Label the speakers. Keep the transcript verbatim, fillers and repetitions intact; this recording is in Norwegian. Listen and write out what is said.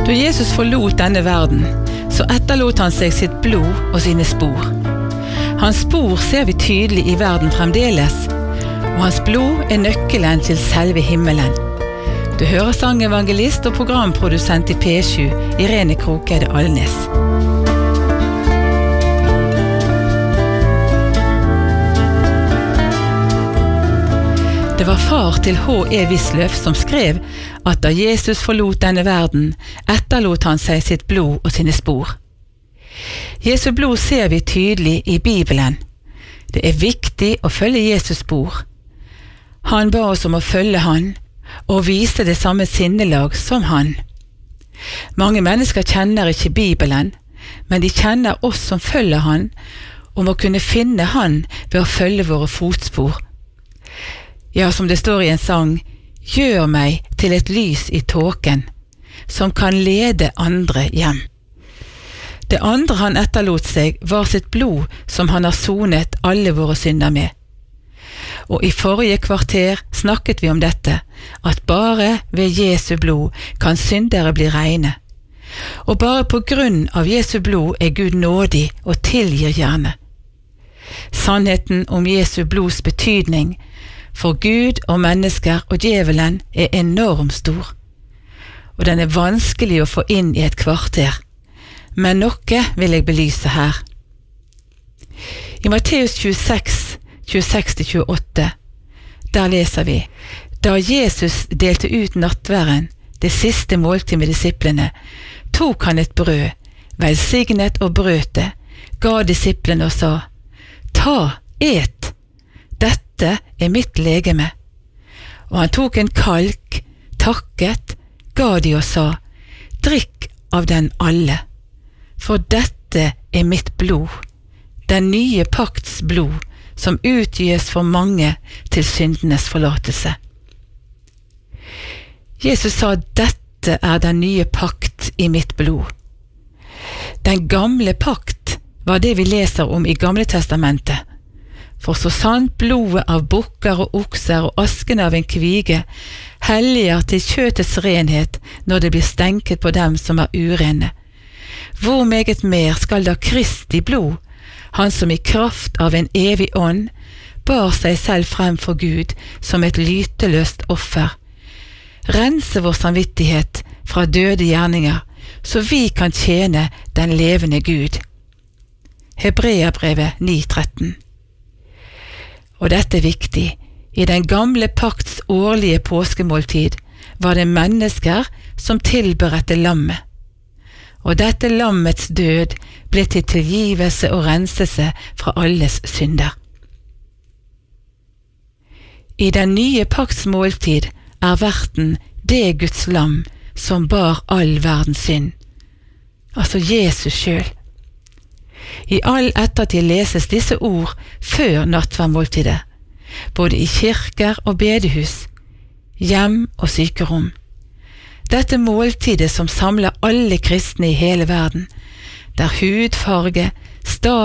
Speaker 1: Da Jesus forlot denne verden, så etterlot han seg sitt blod og sine spor. Hans spor ser vi tydelig i verden fremdeles, og hans blod er nøkkelen til selve himmelen. Du hører sangevangelist og programprodusent i P sju, Irene Krokede Alnes. Det var far til H E Wisløff som skrev at da Jesus forlot denne verden, etterlot han seg sitt blod og sine spor. Jesu blod ser vi tydelig i Bibelen. Det er viktig å følge Jesus spor. Han ba oss om å følge han, og vise det samme sinnelag som han. Mange mennesker kjenner ikke Bibelen, men de kjenner oss som følger han, og må kunne finne han ved å følge våre fotspor. Ja, som det står i en sang, gjør meg til et lys i tåken, som kan lede andre hjem. Det andre han etterlot seg var sitt blod som han har sonet alle våre synder med. Og i forrige kvarter snakket vi om dette, at bare ved Jesu blod kan syndere bli reine. Og bare på grunn av Jesu blod er Gud nådig og tilgir gjerne. Sannheten om Jesu blods betydning for Gud og mennesker og djevelen er enormt stor. Og den er vanskelig å få inn i et kvarter. Men noe vil jeg belyse her. I Matteus tjueseks, tjueseks til tjueåtte, der leser vi: Da Jesus delte ut nattværen, det siste måltid med disiplene, tok han et brød, velsignet og brøt det, ga disiplene og sa: Ta, et, dette er mitt legeme. Og han tok en kalk, takket, ga de og sa: Drikk av den alle. For dette er mitt blod, den nye pakts blod, som utgis for mange til syndenes forlatelse. Jesus sa, dette er den nye pakt i mitt blod. Den gamle pakt var det vi leser om i Gamle testamentet. For så sant blodet av bukker og okser og asken av en kvige helliger til kjøtets renhet når det blir stenket på dem som er urene, hvor meget mer skal da Kristi blod, han som i kraft av en evig ånd, bar seg selv frem for Gud som et lyteløst offer, rense vår samvittighet fra døde gjerninger, så vi kan tjene den levende Gud. Hebreabrevet ni tretten. Og dette er viktig. I den gamle pakts årlige påskemåltid var det mennesker som tilberedte lammet. Og dette lammets død ble til tilgivelse og renselse fra alles synder. I den nye pakts måltid er verten det Guds lam som bar all verdens synd, altså Jesus selv. I all ettertid leses disse ord før nattverdmåltidet, både i kirker og bedehus, hjem og sykerom. Dette måltidet som samler alle kristne i hele verden, der hudfarge, status